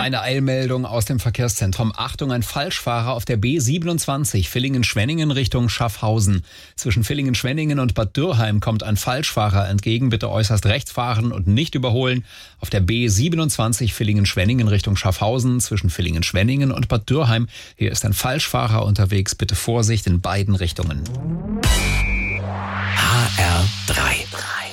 Eine Eilmeldung aus dem Verkehrszentrum. Achtung, ein Falschfahrer auf der B27 Villingen-Schwenningen Richtung Schaffhausen. Zwischen Villingen-Schwenningen und Bad Dürrheim kommt ein Falschfahrer entgegen. Bitte äußerst rechts fahren und nicht überholen. Auf der B27 Villingen-Schwenningen Richtung Schaffhausen zwischen Villingen-Schwenningen und Bad Dürrheim. Hier ist ein Falschfahrer unterwegs. Bitte Vorsicht in beiden Richtungen. HR3.